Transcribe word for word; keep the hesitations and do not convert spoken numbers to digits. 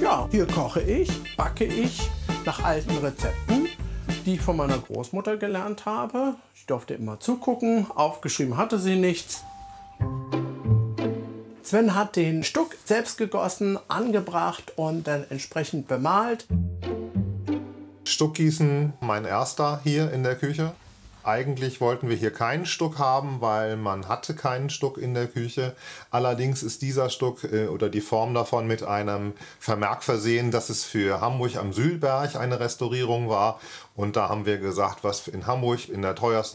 Ja, hier koche ich, backe ich nach alten Rezepten, die ich von meiner Großmutter gelernt habe. Ich durfte immer zugucken, aufgeschrieben hatte sie nichts. Sven hat den Stuck selbst gegossen, angebracht und dann entsprechend bemalt. Stuckgießen, mein erster hier in der Küche. Eigentlich wollten wir hier keinen Stuck haben, weil man hatte keinen Stuck in der Küche. Allerdings ist dieser Stuck äh, oder die Form davon mit einem Vermerk versehen, dass es für Hamburg am Sühlberg eine Restaurierung war. Und da haben wir gesagt, was in Hamburg in der teuersten